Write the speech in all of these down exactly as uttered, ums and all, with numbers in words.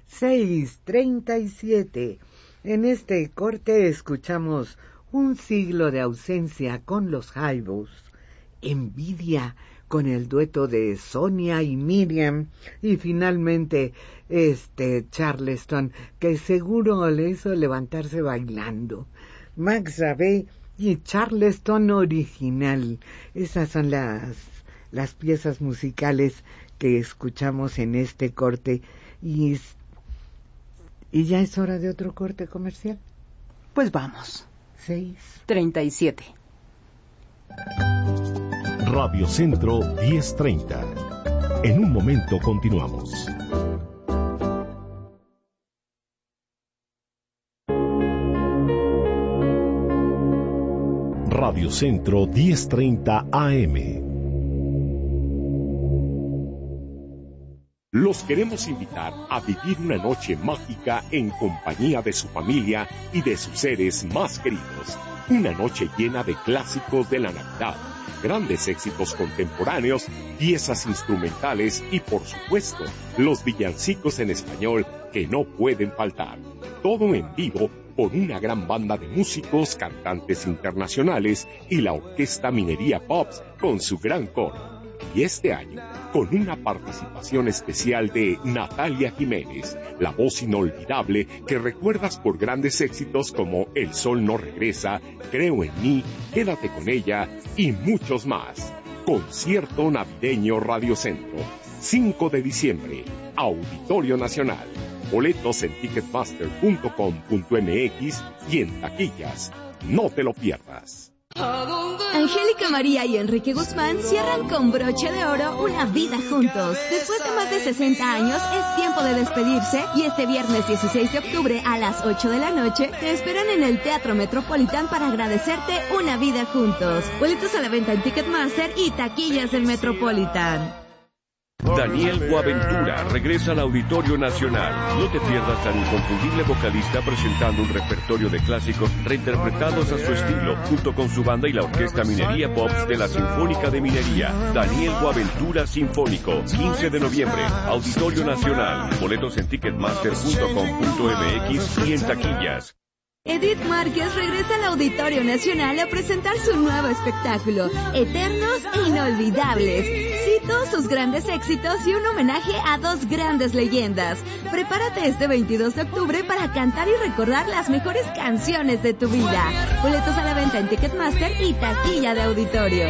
seis treinta y siete. En este corte escuchamos Un siglo de ausencia con los Jaivos, Envidia con el dueto de Sonia y Miriam, y finalmente este Charleston, que seguro le hizo levantarse bailando. Max Ravé y Charleston original. Esas son las, las piezas musicales que escuchamos en este corte. Y, y ya es hora de otro corte comercial. Pues vamos. seis treinta y siete. Radio Centro diez treinta. En un momento continuamos. Radio Centro diez treinta A M. Los queremos invitar a vivir una noche mágica en compañía de su familia y de sus seres más queridos. Una noche llena de clásicos de la Navidad, grandes éxitos contemporáneos, piezas instrumentales y, por supuesto, los villancicos en español que no pueden faltar. Todo en vivo por una gran banda de músicos, cantantes internacionales y la Orquesta Minería Pops con su gran coro. Y este año, con una participación especial de Natalia Jiménez, la voz inolvidable que recuerdas por grandes éxitos como El Sol No Regresa, Creo en Mí, Quédate con Ella y muchos más. Concierto Navideño Radio Centro, cinco de diciembre, Auditorio Nacional. Boletos en ticketmaster punto com punto m x y en taquillas. No te lo pierdas. Angélica María y Enrique Guzmán cierran con broche de oro una vida juntos. Después de más de sesenta años, es tiempo de despedirse y este viernes dieciséis de octubre a las ocho de la noche te esperan en el Teatro Metropolitan para agradecerte una vida juntos. Boletos a la venta en Ticketmaster y taquillas del Metropolitan. Daniel Boaventura regresa al Auditorio Nacional. No te pierdas al inconfundible vocalista presentando un repertorio de clásicos reinterpretados a su estilo, junto con su banda y la Orquesta Minería Pops de la Sinfónica de Minería. Daniel Boaventura Sinfónico, quince de noviembre, Auditorio Nacional. Boletos en ticketmaster punto com punto m x y en taquillas. Edith Márquez regresa al Auditorio Nacional a presentar su nuevo espectáculo, Eternos e Inolvidables. Cito sus grandes éxitos y un homenaje a dos grandes leyendas. Prepárate este veintidós de octubre para cantar y recordar las mejores canciones de tu vida. Boletos a la venta en Ticketmaster y taquilla de auditorio.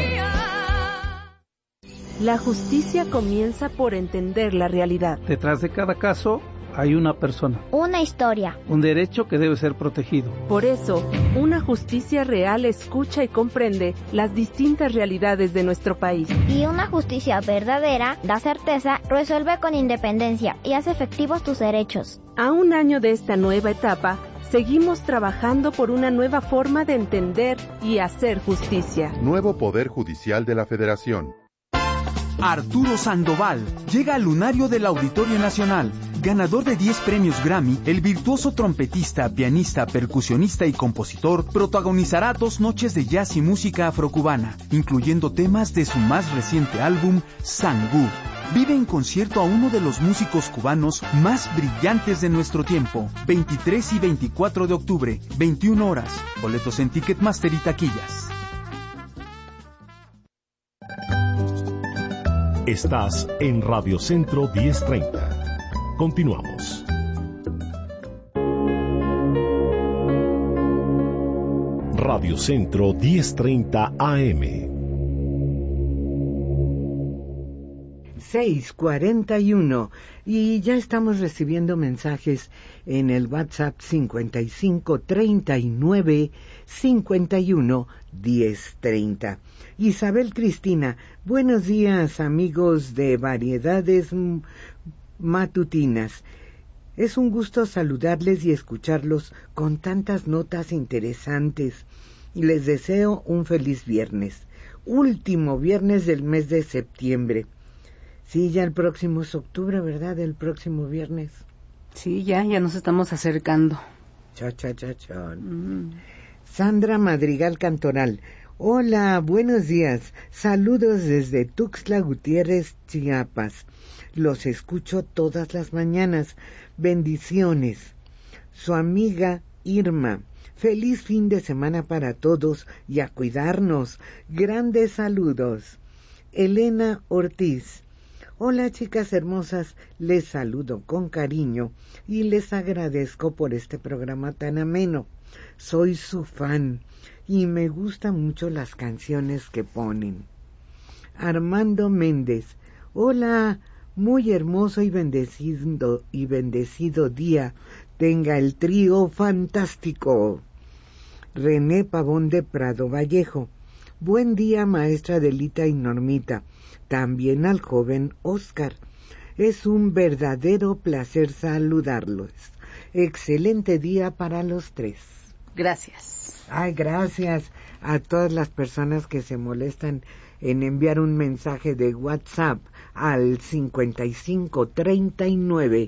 La justicia comienza por entender la realidad. Detrás de cada caso hay una persona, una historia, un derecho que debe ser protegido. Por eso, una justicia real escucha y comprende las distintas realidades de nuestro país. Y una justicia verdadera da certeza, resuelve con independencia y hace efectivos tus derechos. A un año de esta nueva etapa, seguimos trabajando por una nueva forma de entender y hacer justicia. Nuevo Poder Judicial de la Federación. Arturo Sandoval llega al lunario del Auditorio Nacional. Ganador de diez premios Grammy, el virtuoso trompetista, pianista, percusionista y compositor protagonizará dos noches de jazz y música afrocubana, incluyendo temas de su más reciente álbum, Sangú. Vive en concierto a uno de los músicos cubanos más brillantes de nuestro tiempo. veintitrés y veinticuatro de octubre, veintiuna horas. Boletos en Ticketmaster y taquillas. Estás en Radio Centro diez treinta. Continuamos. Radio Centro diez treinta A M. seis cuarenta y uno y ya estamos recibiendo mensajes en el WhatsApp cincuenta y cinco treinta y nueve cincuenta y uno diez treinta. Isabel Cristina, buenos días amigos de Variedades Matutinas. Es un gusto saludarles y escucharlos con tantas notas interesantes. Y les deseo un feliz viernes, último viernes del mes de septiembre. Sí, ya el próximo es octubre, ¿verdad? El próximo viernes. Sí, ya, ya nos estamos acercando. Cha, cha, cha, cha. Mm. Sandra Madrigal Cantoral. Hola, buenos días. Saludos desde Tuxtla Gutiérrez, Chiapas. Los escucho todas las mañanas. Bendiciones. Su amiga Irma. Feliz fin de semana para todos y a cuidarnos. Grandes saludos. Elena Ortiz. Hola, chicas hermosas, les saludo con cariño y les agradezco por este programa tan ameno. Soy su fan y me gustan mucho las canciones que ponen. Armando Méndez. Hola, muy hermoso y bendecido y bendecido día tenga el trío fantástico. René Pavón de Prado Vallejo. Buen día, maestra Delita y Normita. También al joven Oscar. Es un verdadero placer saludarlos. Excelente día para los tres. Gracias. Ay, gracias a todas las personas que se molestan en enviar un mensaje de WhatsApp al cincuenta y cinco treinta y nueve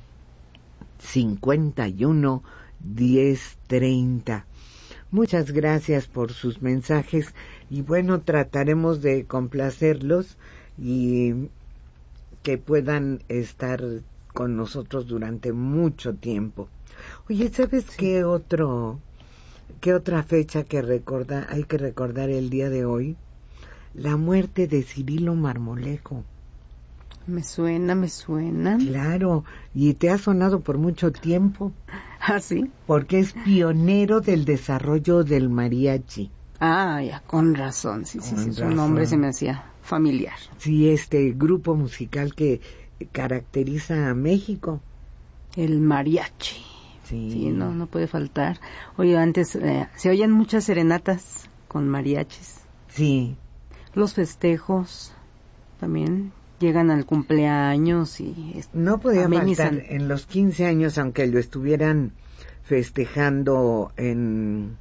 cincuenta y uno diez treinta. Muchas gracias por sus mensajes y bueno, trataremos de complacerlos y que puedan estar con nosotros durante mucho tiempo. Oye, ¿sabes sí. qué otro, qué otra fecha que recorda, hay que recordar el día de hoy? La muerte de Cirilo Marmolejo. Me suena, me suena. Claro, y te ha sonado por mucho tiempo. ¿Ah, sí? Porque es pionero del desarrollo del mariachi. Ah, ya, con razón, sí, sí, sí, su nombre se me hacía familiar. Sí, este grupo musical que caracteriza a México. El mariachi. Sí. Sí, no, no puede faltar. Oye, antes eh, se oyen muchas serenatas con mariachis. Sí. Los festejos también llegan al cumpleaños y no podía amenizan. faltar en los quince años, aunque lo estuvieran festejando en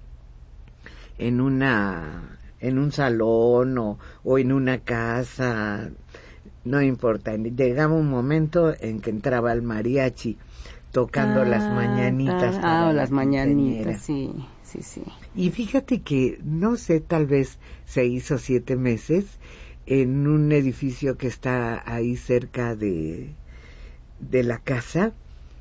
en una en un salón o, o en una casa, no importa, llegaba un momento en que entraba el mariachi tocando ah, las mañanitas. Ah, ah las mañanitas, sí, sí, sí. Y fíjate que, no sé, tal vez se hizo siete meses en un edificio que está ahí cerca de, de la casa.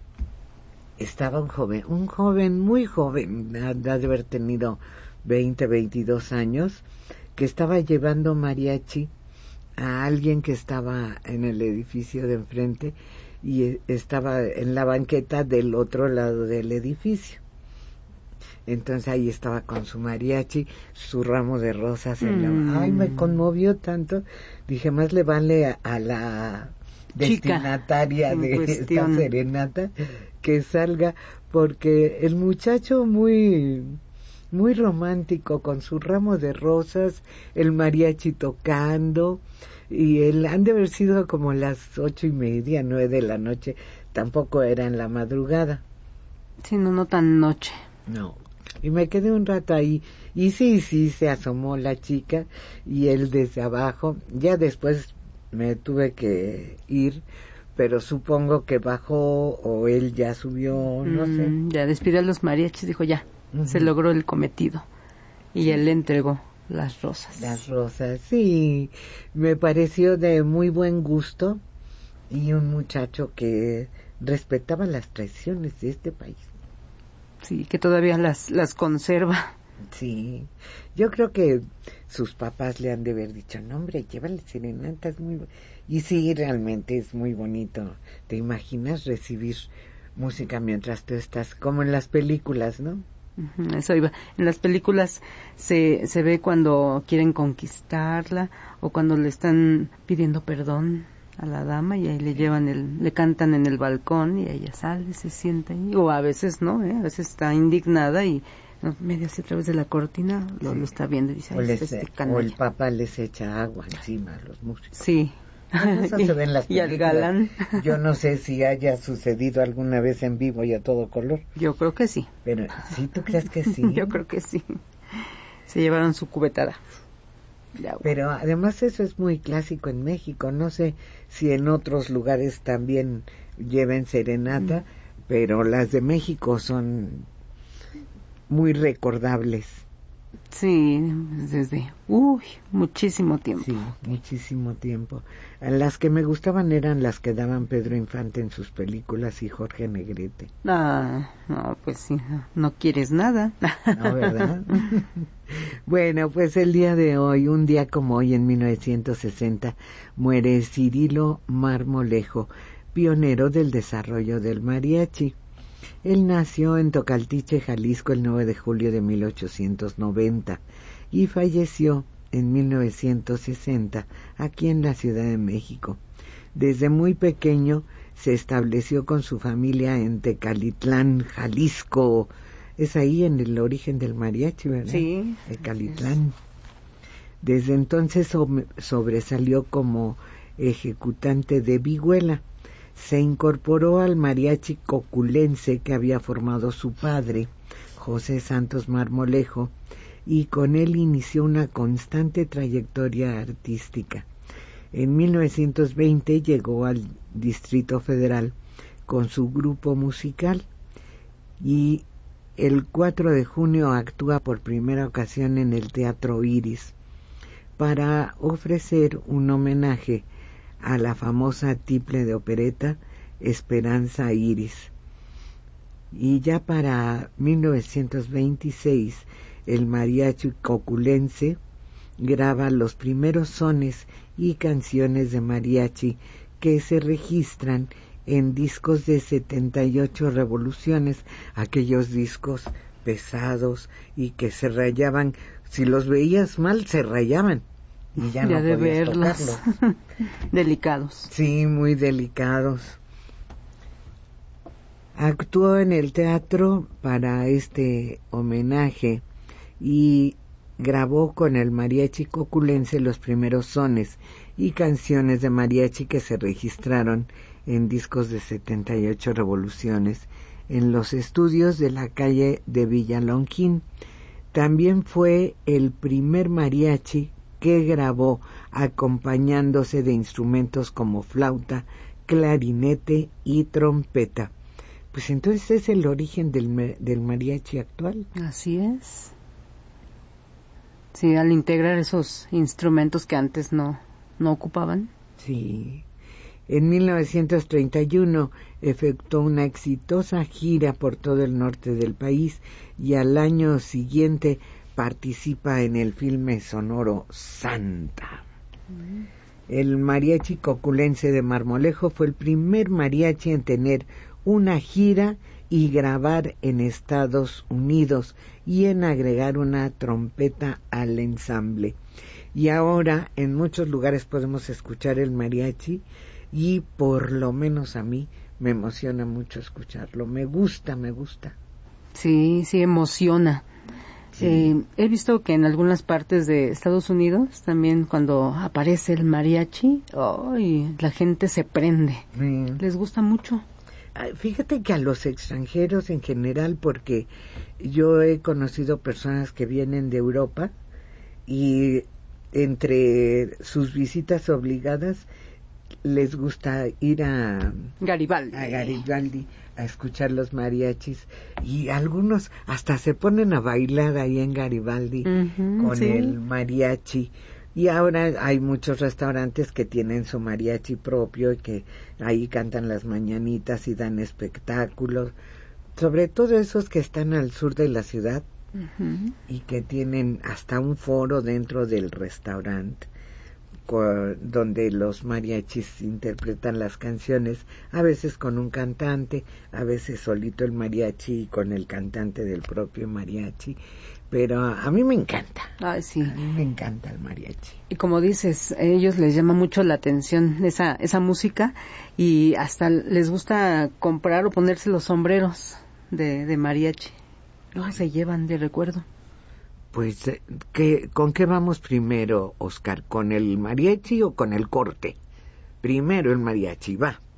Estaba un joven, un joven muy joven, ha de haber tenido veinte, veintidós años, que estaba llevando mariachi a alguien que estaba en el edificio de enfrente y estaba en la banqueta del otro lado del edificio. Entonces ahí estaba con su mariachi, su ramo de rosas en la... Mm. Ay, me conmovió tanto. Dije, más le vale a, a la destinataria de cuestión. Esta serenata que salga, porque el muchacho muy muy romántico con su ramo de rosas, el mariachi tocando, y él han de haber sido como las ocho y media, nueve de la noche, tampoco era en la madrugada. Sí, no, no tan noche. No, y me quedé un rato ahí, y sí, sí, se asomó la chica, y él desde abajo, ya después me tuve que ir, pero supongo que bajó, o él ya subió, no mm, sé. Ya despidió a los mariachis, dijo ya. Uh-huh. Se logró el cometido y él le entregó las rosas. Las rosas, sí, me pareció de muy buen gusto y un muchacho que respetaba las tradiciones de este país. Sí, que todavía las las conserva. Sí, yo creo que sus papás le han de haber dicho, no hombre, llévale serenatas muy... Y sí, realmente es muy bonito. ¿Te imaginas recibir música mientras tú estás, como en las películas, no? Eso iba. En las películas se, se ve cuando quieren conquistarla o cuando le están pidiendo perdón a la dama y ahí le llevan el, le cantan en el balcón y ella sale, se sienta ahí, o a veces no, ¿eh? A veces está indignada y no, medio así a través de la cortina lo, lo está viendo y dice, o, les, este o el papá les echa agua encima a los músicos. Sí. Eso se ve en las películas. Y al galán. Yo no sé si haya sucedido alguna vez en vivo y a todo color. Yo creo que sí. Pero, ¿sí tú crees que sí? Yo creo que sí. Se llevaron su cubetada. Pero además eso es muy clásico en México. No sé si en otros lugares también lleven serenata, mm. pero las de México son muy recordables. Sí, desde, uy, muchísimo tiempo. Sí, muchísimo tiempo. Las que me gustaban eran las que daban Pedro Infante en sus películas y Jorge Negrete. Ah, no, pues sí, no, no quieres nada. No, ¿verdad? Bueno, pues el día de hoy, un día como hoy en mil novecientos sesenta, muere Cirilo Marmolejo, pionero del desarrollo del mariachi. Él nació en Tocaltiche, Jalisco, el nueve de julio de mil ochocientos noventa y falleció en mil novecientos sesenta aquí en la Ciudad de México. Desde muy pequeño se estableció con su familia en Tecalitlán, Jalisco. Es ahí en el origen del mariachi, ¿verdad? Sí. Tecalitlán. Desde entonces sobresalió como ejecutante de vihuela. Se incorporó al mariachi coculense que había formado su padre, José Santos Marmolejo, y con él inició una constante trayectoria artística. En mil novecientos veinte llegó al Distrito Federal con su grupo musical y el cuatro de junio actúa por primera ocasión en el Teatro Iris para ofrecer un homenaje a la famosa tiple de opereta Esperanza Iris. Y ya para mil novecientos veintiséis el mariachi coculense graba los primeros sones y canciones de mariachi que se registran en discos de setenta y ocho revoluciones, aquellos discos pesados y que se rayaban, si los veías mal se rayaban. Y ya, ya no de podías verlos. tocarlos. Delicados. Sí, muy delicados. Actuó en el teatro para este homenaje y grabó con el mariachi coculense los primeros sones y canciones de mariachi que se registraron en discos de setenta y ocho revoluciones en los estudios de la calle de Villalongín. También fue el primer mariachi que grabó acompañándose de instrumentos como flauta, clarinete y trompeta. Pues entonces es el origen del, del mariachi actual. Así es. Sí, al integrar esos instrumentos que antes no, no ocupaban. Sí. En mil novecientos treinta y uno efectuó una exitosa gira por todo el norte del país y al año siguiente participa en el filme sonoro Santa. Mm. El mariachi coculense de Marmolejo fue el primer mariachi en tener una gira y grabar en Estados Unidos y en agregar una trompeta al ensamble. Y ahora en muchos lugares podemos escuchar el mariachi y por lo menos a mí me emociona mucho escucharlo. Me gusta, me gusta. Sí, sí emociona. Sí. Eh, he visto que en algunas partes de Estados Unidos también cuando aparece el mariachi, oh, la gente se prende. Sí. Les gusta mucho. Fíjate que a los extranjeros en general, porque yo he conocido personas que vienen de Europa y entre sus visitas obligadas les gusta ir a Garibaldi. a Garibaldi a escuchar los mariachis y algunos hasta se ponen a bailar ahí en Garibaldi uh-huh, con sí. el mariachi. Y ahora hay muchos restaurantes que tienen su mariachi propio y que ahí cantan las mañanitas y dan espectáculos, sobre todo esos que están al sur de la ciudad uh-huh. y que tienen hasta un foro dentro del restaurante donde los mariachis interpretan las canciones, a veces con un cantante, a veces solito el mariachi con el cantante del propio mariachi, pero a mí me encanta. Ay, sí. A mí me encanta el mariachi. Y como dices, a ellos les llama mucho la atención esa esa música y hasta les gusta comprar o ponerse los sombreros de, de mariachi. Luego se llevan de recuerdo. Pues, ¿qué, ¿con qué vamos primero, Oscar? ¿Con el mariachi o con el corte? Primero el mariachi, va.